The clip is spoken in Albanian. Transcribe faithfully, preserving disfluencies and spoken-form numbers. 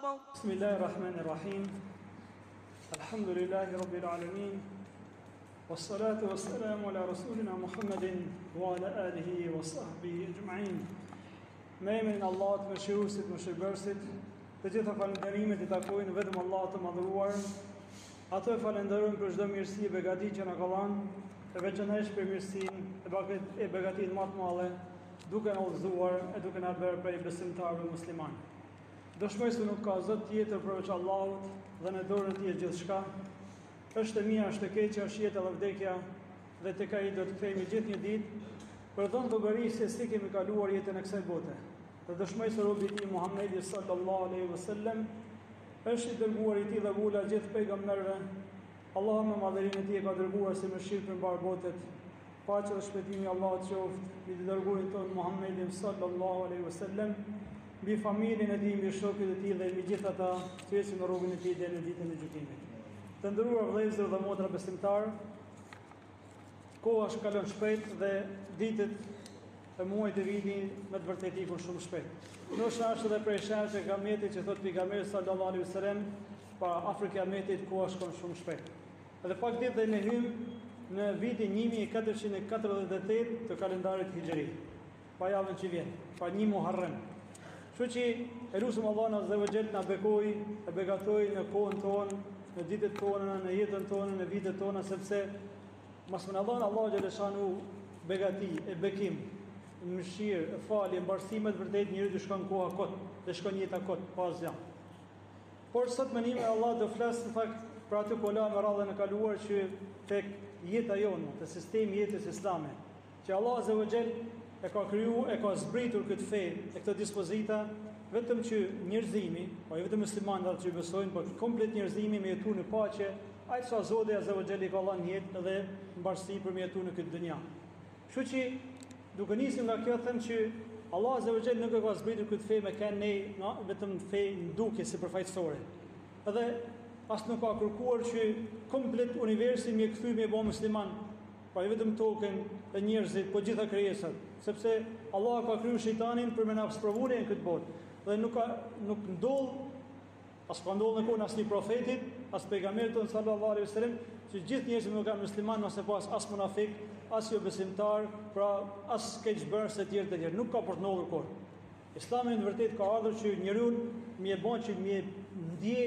Bismillahirrahmanirrahim. Alhamdulillahi rabbil alamin. Wassalatu wassalamu ala rasulina Muhammadin wa ala alihi wa sahbihi ajma'in. Me emrin e Allahut, mëshiruesit, mëshirbërësit, të gjitha falënderimet i takojnë vetëm Allahut të madhëruar. Ato e falenderojmë për çdo mirësi e begati që na ka dhënë, e veçanërisht për mirësinë e begatinë më të madhe, duke na udhëzuar e duke na bërë prej besimtarëve musliman. Dëshmoj se nuk ka zot tjetër përveç Allahut dhe në dorën e tij është gjithçka. Është e mia, është e keqja, është jeta dhe vdekja, dhe tek ai do të kthehemi gjithë një ditë për dhënë llogari se si kemi kaluar jetën e kësaj bote. Dhe dëshmoj se robi i tij Muhamedi sallallahu alaihi wasallam është i dërguar i tij dhe vula gjithë pejgamberëve. Allahu me madhërinë e tij e ka dërguar si mëshirë për mbar botet. Paqja dhe shpëtimi i Allahut qoftë mbi dërguarin ton Muhammedin sallallahu alaihi wasallam, mbi familjen e tij, mbi shokët e tij dhe mbi gjithë ata që ecën në rrugën e tij deri në ditën e gjykimit. Të nderuar vëllezër dhe motra besimtar, koha shkalon shpejt dhe ditët e muajit e vitit me të vërtetë ikun shumë shpejt. Ndoshta është edhe për shkak të gametit që thot pejgamberi sallallahu alaihi wasallam, pa afër kiametit koha shkon shumë shpejt. Edhe pak ditë dhe ne hym në vitin një mijë e katërqind e katërdhjetë e tetë të kalendarit hijri, pa javën që vjen, pa një Muharrem. Kështu që e lutem Allahun azza wa jall na bekoj, e begatoj në kohën tonë, në ditët tona, në jetën tonë, në vitet tona, sepse mos më na dhon Allahu xhaleshanu begati, e bekim, mëshirë, e falje, mbarësime të vërtet, njëri të shkon koha kot, të shkon jeta kot, pas jam. Por sot më nime Allah do flas në fakt për atë kola me radhën e kaluar që tek jeta jonë, të sistemi jetës islame, që Allah azza wa jall e ka kriju, e ka zbritur këtë fe, e këtë dispozita, vetëm që njerëzimi, po jo vetëm muslimanët që besojnë, por komplet njerëzimi me jetu në paqe, ai sa Zoti azza wa jall i ka dhënë jetë dhe mbarësi për me jetu në këtë dynja. Kështu që duke nisur nga kjo them që Allah azza wa jall nuk e ka zbritur këtë fe me kanë ne, no, vetëm fe ndukje si përfaqësore. Edhe as nuk ka kërkuar që komplet universin me kthy me bë musliman, pa jo vetëm tokën e njerëzit, po gjitha krijesat, sepse Allah ka kriju shejtanin për me na sprovuar në këtë botë. Dhe nuk ka nuk ndodh as ka ndodhur në kohën as një profetit, as pejgamberit ton sallallahu alaihi wasallam, që gjithë njerëzit nuk kanë musliman, ose pas as munafik, as jo besimtar, pra as keqbërës e tjerë të tjerë, nuk ka për të ndodhur kurrë. Islami në vërtet ka ardhur që njeriu më e bën që më ndjej